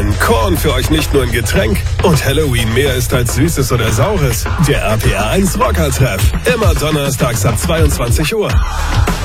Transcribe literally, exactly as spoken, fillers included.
Denn Korn für euch nicht nur ein Getränk und Halloween mehr ist als Süßes oder Saures. Der R P R eins Rocker-Treff. Immer donnerstags ab zweiundzwanzig Uhr.